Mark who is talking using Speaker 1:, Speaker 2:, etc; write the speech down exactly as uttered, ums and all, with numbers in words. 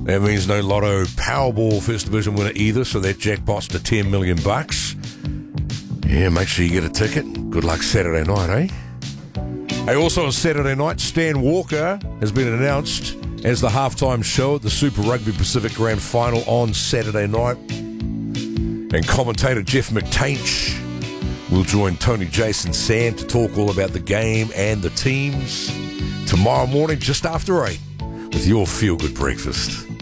Speaker 1: That means no Lotto Powerball First Division winner either, so that jackpot's to ten million bucks. Yeah, make sure you get a ticket. Good luck Saturday night, eh? Hey, also on Saturday night, Stan Walker has been announced as the halftime show at the Super Rugby Pacific Grand Final on Saturday night. And commentator Jeff McTainch will join Tony Jason Sand to talk all about the game and the teams tomorrow morning just after eight with your Feel Good Breakfast.